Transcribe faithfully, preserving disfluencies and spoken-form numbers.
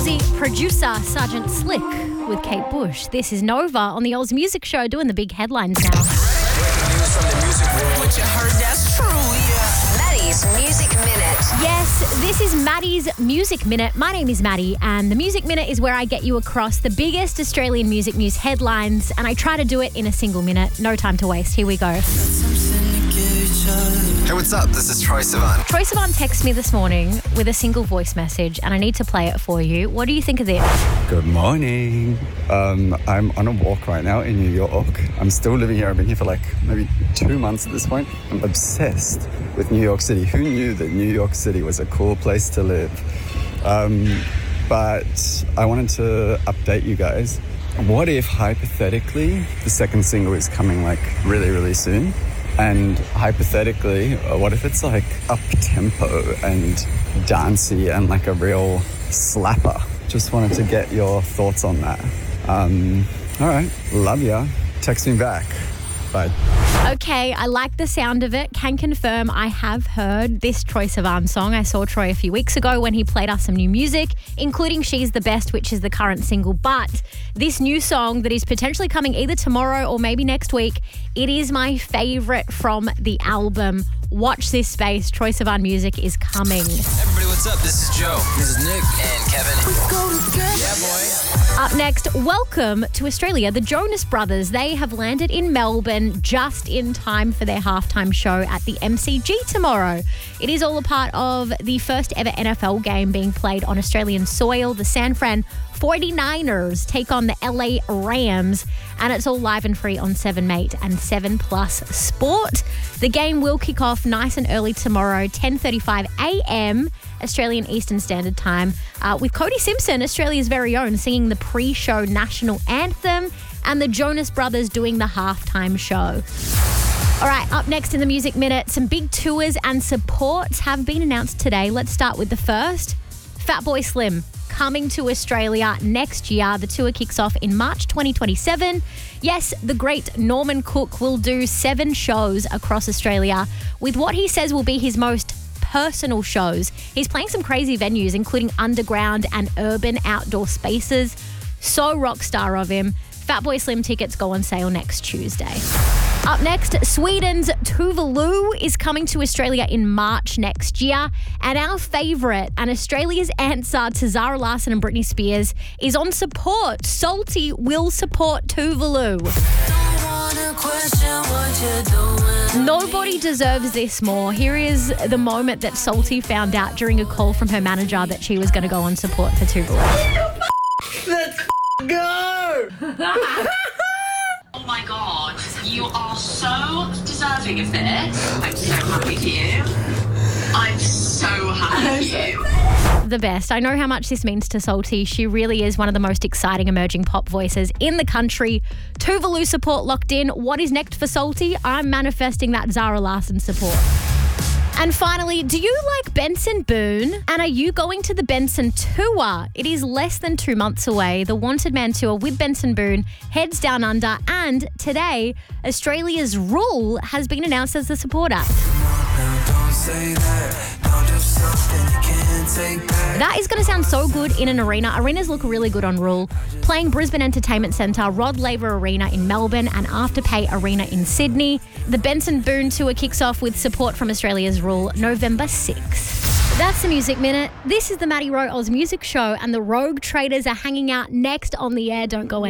Aussie producer Sergeant Slick with Kate Bush. This is Nova on the Oz Music Show doing the big headlines now. What you heard, that's true, yeah. Maddie's Music Minute. Yes, this is Maddie's Music Minute. My name is Maddie, and the Music Minute is where I get you across the biggest Australian music news headlines, and I try to do it in a single minute. No time to waste. Here we go. Hey, what's up? This is Troye Sivan. Troye Sivan texted me this morning with a single voice message, and I need to play it for you. What do you think of this? Good morning. Um, I'm on a walk right now in New York. I'm still living here. I've been here for like maybe two months at this point. I'm obsessed with New York City. Who knew that New York City was a cool place to live? Um, but I wanted to update you guys. What if, hypothetically, the second single is coming like really, really soon? And hypothetically, what if it's like up-tempo and dancey and like a real slapper? Just wanted to get your thoughts on that. Um, all right, love ya. Text me back. Bye. Okay, I like the sound of it. Can confirm I have heard this Troye Sivan song. I saw Troye a few weeks ago when he played us some new music, including She's the Best, which is the current single. But this new song that is potentially coming either tomorrow or maybe next week, it is my favourite from the album. Watch this space. Troye Sivan music is coming. Everybody, what's up? This is Joe. This is Nick. And Kevin. Yeah, boy. Up next, welcome to Australia. The Jonas Brothers, they have landed in Melbourne just in time for their halftime show at the M C G tomorrow. It is all a part of the first ever N F L game being played on Australian soil. The San Fran forty-niners take on the L A Rams, and it's all live and free on seven mate and seven plus Sport. The game will kick off nice and early tomorrow, ten thirty-five a.m. Australian Eastern Standard Time, uh, with Cody Simpson, Australia's very own, singing the pre-show national anthem, and the Jonas Brothers doing the halftime show. All right, up next in the Music Minute, some big tours and supports have been announced today. Let's start with the first. Fatboy Slim coming to Australia next year. The tour kicks off in March twenty twenty-seven. Yes, the great Norman Cook will do seven shows across Australia with what he says will be his most personal shows. He's playing some crazy venues, including underground and urban outdoor spaces. So rock star of him. Fatboy Slim tickets go on sale next Tuesday. Up next, Sweden's Tuvalu is coming to Australia in March next year. And our favourite and Australia's answer to Zara Larsson and Britney Spears is on support. Salty will support Tuvalu. Nobody deserves this more. Here is the moment that Salty found out during a call from her manager that she was going to go on support for Tuvalu. Let's go! Oh my God, you are so deserving of this. I'm so happy for you. I'm so happy for you. The best. I know how much this means to Salty. She really is one of the most exciting emerging pop voices in the country. Tuvalu support locked in. What is next for Salty? I'm manifesting that Zara Larsson support. And finally, do you like Benson Boone? And are you going to the Benson Tour? It is less than two months away. The Wanted Man Tour with Benson Boone heads down under. And today, Australia's Rule has been announced as the support act. That is going to sound so good in an arena. Arenas look really good on Rule. Playing Brisbane Entertainment Centre, Rod Laver Arena in Melbourne and Afterpay Arena in Sydney. The Benson Boone Tour kicks off with support from Australia's Rule November sixth. That's the Music Minute. This is the Maddie Rowe Oz Music Show, and the Rogue Traders are hanging out next on the air. Don't go anywhere.